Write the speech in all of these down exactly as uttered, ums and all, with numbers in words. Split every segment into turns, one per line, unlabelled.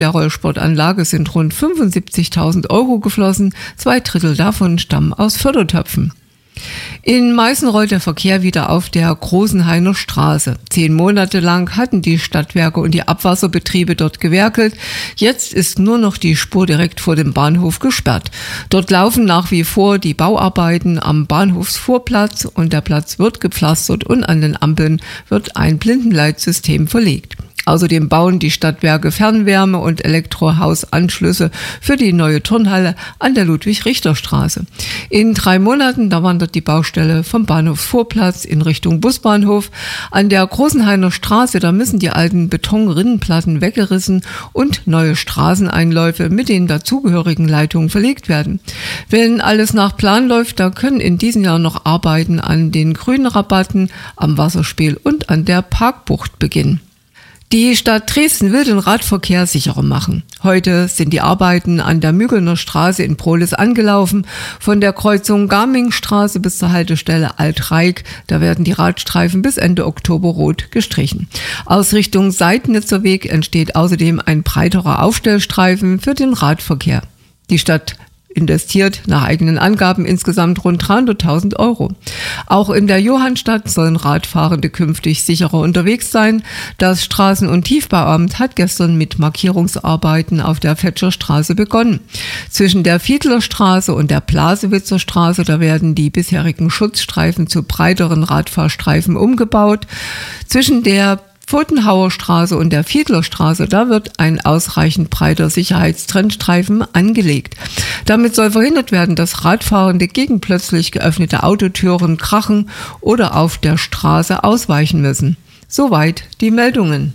Der Rollsportanlage sind rund fünfundsiebzigtausend Euro geflossen, zwei Drittel davon stammen aus Fördertöpfen. In Meißen rollt der Verkehr wieder auf der Großenhainer Straße. Zehn Monate lang hatten die Stadtwerke und die Abwasserbetriebe dort gewerkelt. Jetzt ist nur noch die Spur direkt vor dem Bahnhof gesperrt. Dort laufen nach wie vor die Bauarbeiten am Bahnhofsvorplatz und der Platz wird gepflastert und an den Ampeln wird ein Blindenleitsystem verlegt. Außerdem bauen die Stadtwerke Fernwärme- und Elektrohausanschlüsse für die neue Turnhalle an der Ludwig-Richter-Straße. In drei Monaten, da wandert die Baustelle vom Bahnhofsvorplatz in Richtung Busbahnhof. An der Großenhainer Straße, da müssen die alten Betonrinnenplatten weggerissen und neue Straßeneinläufe mit den dazugehörigen Leitungen verlegt werden. Wenn alles nach Plan läuft, da können in diesem Jahr noch Arbeiten an den Grünrabatten, am Wasserspiel und an der Parkbucht beginnen. Die Stadt Dresden will den Radverkehr sicherer machen. Heute sind die Arbeiten an der Mügelner Straße in Prohlis angelaufen. Von der Kreuzung Garmingstraße bis zur Haltestelle Alt-Reik, da werden die Radstreifen bis Ende Oktober rot gestrichen. Aus Richtung Seidnitzer Weg entsteht außerdem ein breiterer Aufstellstreifen für den Radverkehr. Die Stadt investiert nach eigenen Angaben insgesamt rund dreihunderttausend Euro. Auch in der Johannstadt sollen Radfahrende künftig sicherer unterwegs sein. Das Straßen- und Tiefbauamt hat gestern mit Markierungsarbeiten auf der Fetscherstraße begonnen. Zwischen der Fiedlerstraße und der Blasewitzer Straße, da werden die bisherigen Schutzstreifen zu breiteren Radfahrstreifen umgebaut. Zwischen der Pfotenhauer Straße und der Fiedlerstraße, da wird ein ausreichend breiter Sicherheitstrennstreifen angelegt. Damit soll verhindert werden, dass Radfahrende gegen plötzlich geöffnete Autotüren krachen oder auf der Straße ausweichen müssen. Soweit die Meldungen.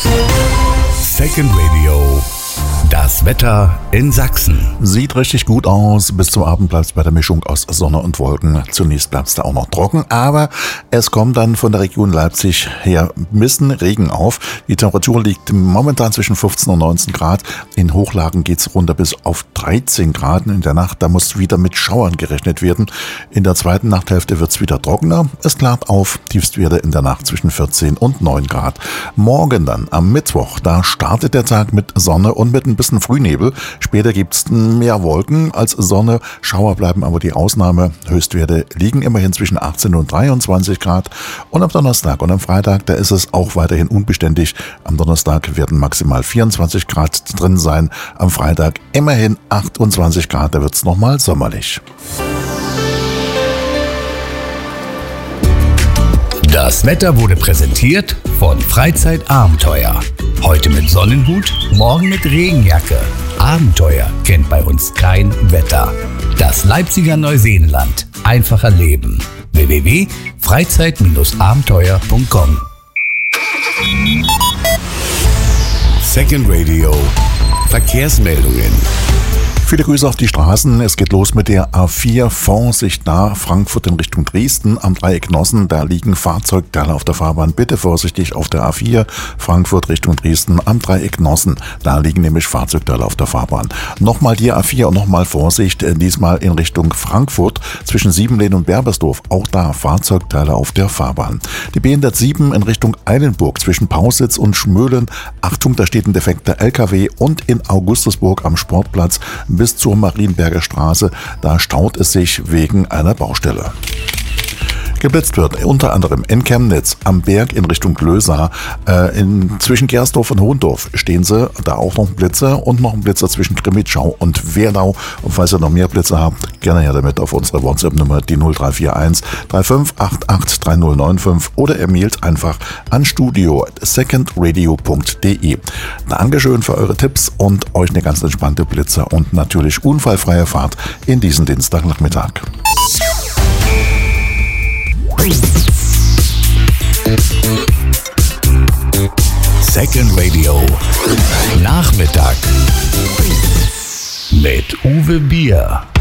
Second Radio. Das Wetter in Sachsen.
Sieht richtig gut aus. Bis zum Abend bleibt es bei der Mischung aus Sonne und Wolken. Zunächst bleibt es da auch noch trocken, aber es kommt dann von der Region Leipzig her ein bisschen Regen auf. Die Temperatur liegt momentan zwischen fünfzehn und neunzehn Grad. In Hochlagen geht es runter bis auf dreizehn Grad. In der Nacht, da muss wieder mit Schauern gerechnet werden. In der zweiten Nachthälfte wird es wieder trockener. Es klart auf. Tiefstwerte in der Nacht zwischen vierzehn und neun Grad. Morgen dann, am Mittwoch, da startet der Tag mit Sonne und mit ein bisschen Frühnebel. Später gibt es mehr Wolken als Sonne. Schauer bleiben aber die Ausnahme. Höchstwerte liegen immerhin zwischen achtzehn und dreiundzwanzig Grad. Und am Donnerstag und am Freitag, da ist es auch weiterhin unbeständig. Am Donnerstag werden maximal vierundzwanzig Grad drin sein. Am Freitag immerhin achtundzwanzig Grad. Da wird es nochmal sommerlich.
Das Wetter wurde präsentiert von Freizeitabenteuer. Heute mit Sonnenhut, morgen mit Regenjacke. Abenteuer kennt bei uns kein Wetter. Das Leipziger Neuseenland. Einfacher Leben. w w w punkt freizeit abenteuer punkt com. Second Radio. Verkehrsmeldungen.
Viele Grüße auf die Straßen. Es geht los mit der A vier Vorsicht nach Frankfurt in Richtung Dresden. Am Dreieck Nossen, da liegen Fahrzeugteile auf der Fahrbahn. Bitte vorsichtig auf der A vier Frankfurt Richtung Dresden am Dreieck Nossen. Da liegen nämlich Fahrzeugteile auf der Fahrbahn. Nochmal die A vier und nochmal Vorsicht, diesmal in Richtung Frankfurt zwischen Siebenlehn und Berbersdorf. Auch da Fahrzeugteile auf der Fahrbahn. Die B hundertsieben in Richtung Eilenburg zwischen Pausitz und Schmöhlen. Achtung, da steht ein defekter L K W und in Augustusburg am Sportplatz bis zur Marienberger Straße. Da staut es sich wegen einer Baustelle. Geblitzt wird unter anderem in Chemnitz, am Berg in Richtung Glösa, äh, in, zwischen Gersdorf und Hohendorf stehen sie, da auch noch ein Blitzer und noch ein Blitzer zwischen Grimmitschau und Werdau. Und falls ihr noch mehr Blitzer habt, gerne her damit auf unsere WhatsApp-Nummer, die null drei vier eins drei fünf acht acht drei null neun fünf oder ihr mailt einfach an studio at secondradio punkt de. Dankeschön für eure Tipps und euch eine ganz entspannte Blitzer und natürlich unfallfreie Fahrt in diesen Dienstagnachmittag.
Second Radio. Nachmittag mit Uwe Bier.